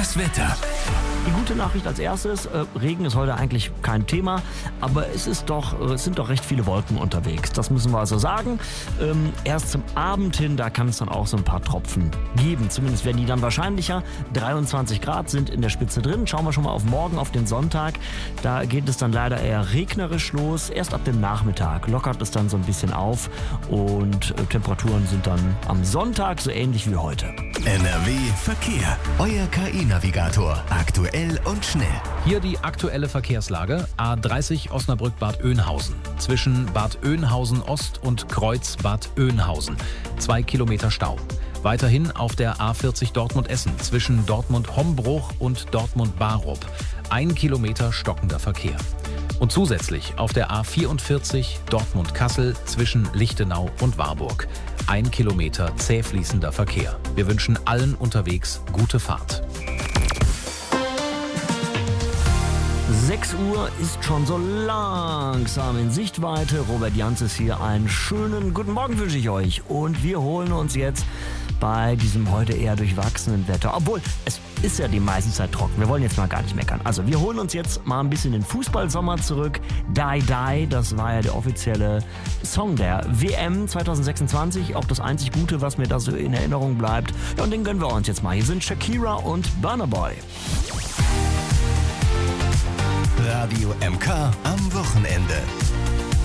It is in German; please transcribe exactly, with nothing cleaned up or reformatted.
Das Wetter. Die gute Nachricht als erstes, äh, Regen ist heute eigentlich kein Thema, aber es ist doch, äh, es sind doch recht viele Wolken unterwegs. Das müssen wir also sagen. Ähm, erst zum Abend hin, da kann es dann auch so ein paar Tropfen geben. Zumindest werden die dann wahrscheinlicher. dreiundzwanzig Grad sind in der Spitze drin. Schauen wir schon mal auf morgen, auf den Sonntag. Da geht es dann leider eher regnerisch los. Erst ab dem Nachmittag lockert es dann so ein bisschen auf und äh, Temperaturen sind dann am Sonntag so ähnlich wie heute. N R W Verkehr. Euer K I-Navigator. Aktuell und schnell. Hier die aktuelle Verkehrslage. A dreißig Osnabrück-Bad Oeynhausen. Zwischen Bad Oeynhausen Ost und Kreuz Bad Oeynhausen. Zwei Kilometer Stau. Weiterhin auf der A vierzig Dortmund-Essen zwischen Dortmund-Hombruch und Dortmund-Barup. Ein Kilometer stockender Verkehr. Und zusätzlich auf der A vierundvierzig Dortmund-Kassel zwischen Lichtenau und Warburg. Ein Kilometer zäh fließender Verkehr. Wir wünschen allen unterwegs gute Fahrt. sechs Uhr ist schon so langsam in Sichtweite. Robert Jans ist hier. Einen schönen guten Morgen wünsche ich euch. Und wir holen uns jetzt bei diesem heute eher durchwachsenen Wetter, obwohl es ist ja die meiste Zeit trocken. Wir wollen jetzt mal gar nicht meckern. Also wir holen uns jetzt mal ein bisschen den Fußballsommer zurück. Die Die, das war ja der offizielle Song der W M zwanzig sechsundzwanzig. Auch das einzig Gute, was mir da so in Erinnerung bleibt. Ja, und den gönnen wir uns jetzt mal. Hier sind Shakira und Burna Boy. Radio M K am Wochenende.